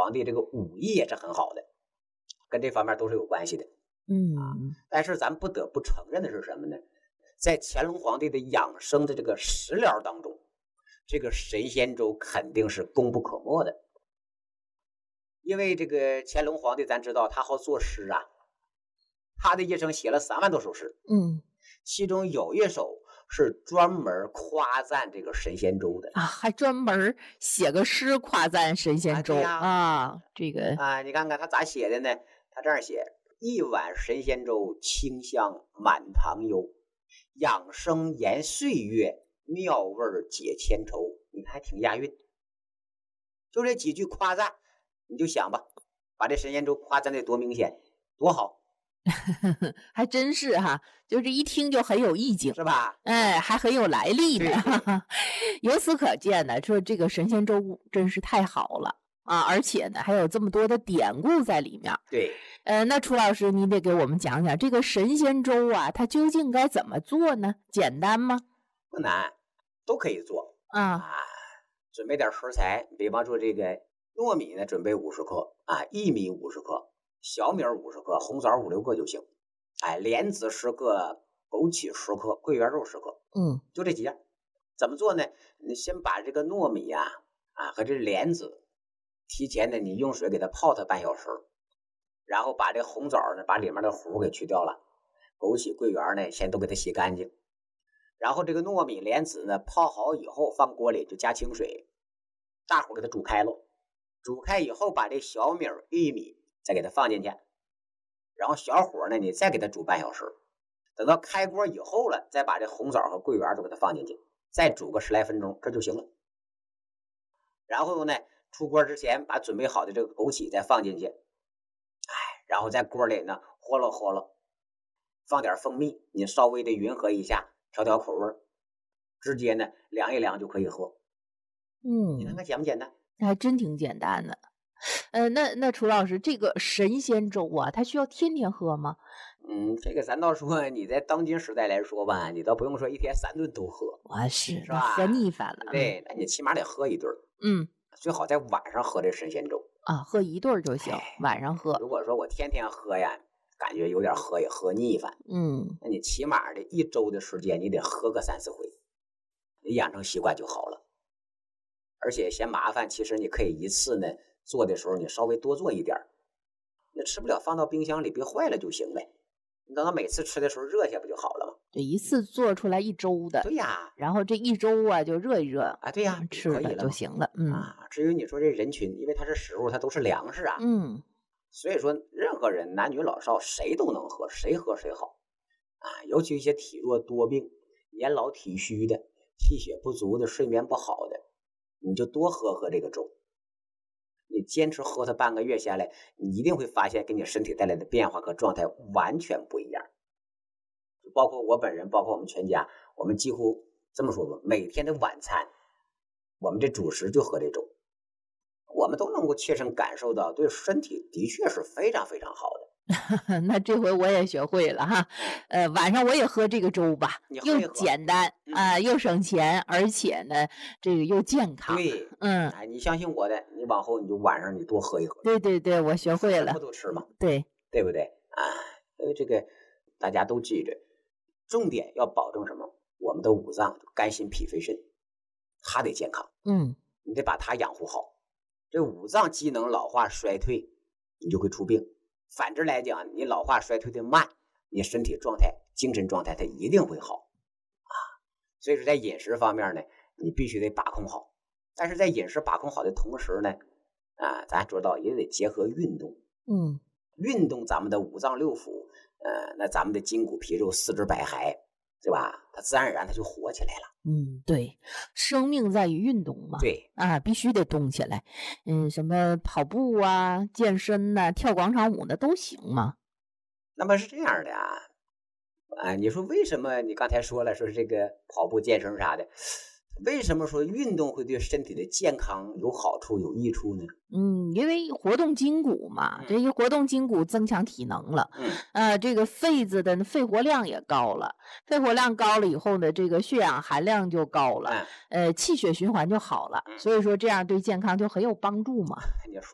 皇帝这个武艺也是很好的，跟这方面都是有关系的。但是咱不得不承认的是什么呢？在乾隆皇帝的养生的这个食疗当中，这个神仙粥肯定是功不可没的。因为这个乾隆皇帝咱知道他好作诗啊，他的一生写了3万多首诗，其中有一首是专门夸赞这个神仙粥的啊，还专门写个诗夸赞神仙粥这个你看看他咋写的呢？他这样写：一碗神仙粥，清香满堂幽，养生延岁月，妙味解千愁。你看还挺押韵，就这几句夸赞，你就想吧，把这神仙粥夸赞得多明显多好。 还真是哈，就这一听就很有意境， 是吧？ 哎，还很有来历呢。由此可见呢，说这个神仙粥真是太好了啊！而且呢，还有这么多的典故在里面。 对， 那楚老师，你得给我们讲讲这个神仙粥啊，它究竟该怎么做呢？简单吗？ 不难，都可以做准备点食材，比方说这个糯米呢，准备50克薏米50克。小米50克，红枣5、6个就行。莲子10个，枸杞10克，桂圆肉10克。就这几样。怎么做呢？你先把这个糯米和这莲子提前呢，你用水给它泡它半小时，然后把这红枣呢，把里面的核给去掉了，枸杞、桂圆呢，先都给它洗干净。然后这个糯米、莲子呢，泡好以后放锅里就加清水，大火给它煮开了。煮开以后，把这小米、薏米再给它放进去，然后小火呢，你再给它煮半小时，等到开锅以后了，再把这红枣和桂圆都给它放进去，再煮个10来分钟，这就行了。然后呢，出锅之前把准备好的这个枸杞再放进去，然后在锅里呢和了，放点蜂蜜，你稍微的匀合一下，调口味，直接呢凉一凉就可以喝。你看看简不简单？ 还真挺简单的。那楚老师，这个神仙粥啊，它需要天天喝吗？ 这个咱倒说，你在当今时代来说吧，你倒不用说一天3顿都喝， 是吧？ 喝腻烦了。 对，那你起码得喝1顿。最好在晚上喝这神仙粥喝1顿就行，晚上喝。 如果说我天天喝呀，感觉有点喝腻烦。那你起码的1周的时间，你得喝个3、4回，你养成习惯就好了。而且嫌麻烦，其实你可以一次呢做的时候你稍微多做一点，你吃不了放到冰箱里别坏了就行呗。你等到每次吃的时候热下不就好了吗？ 这一次做出来1周的。 对呀。 然后这1周就热一热对呀， 吃了就行了。 至于你说这人群，因为它是食物，它都是粮食所以说任何人男女老少谁都能喝，谁喝谁好尤其一些体弱多病、年老体虚的、气血不足的、睡眠不好的，你就多喝这个粥。你坚持喝它半个月下来，你一定会发现给你身体带来的变化和状态完全不一样。包括我本人，包括我们全家，我们几乎这么说吧，每天的晚餐我们这主食就喝这粥，我们都能够切身感受到对身体的确是非常非常好的。 那这回我也学会了哈。晚上我也喝这个粥吧，又简单又省钱，而且呢这个又健康。 对，你相信我的，你往后你就晚上你多喝一喝。 对，我学会了。 都吃嘛， 对不对所以这个大家都记着，重点要保证什么？我们的五脏肝心脾肺肾，它得健康。你得把它养护好。这五脏机能老化衰退，你就会出病。反之来讲，你老化衰退的慢，你身体状态、精神状态它一定会好所以说在饮食方面呢，你必须得把控好。但是在饮食把控好的同时呢咱知道也得结合运动。运动咱们的五脏六腑那咱们的筋骨皮肉四肢百骸，对吧？它自然而然它就活起来了。 对，生命在于运动嘛。 对必须得动起来。什么跑步健身跳广场舞的都行嘛。 那么是这样的你说为什么你刚才说了，说是这个跑步健身啥的，为什么说运动会对身体的健康有好处有益处呢？ 因为活动筋骨嘛，这一活动筋骨增强体能了。这个肺子的肺活量也高了，肺活量高了以后呢，这个血氧含量就高了，气血循环就好了，所以说这样对健康就很有帮助嘛。 你说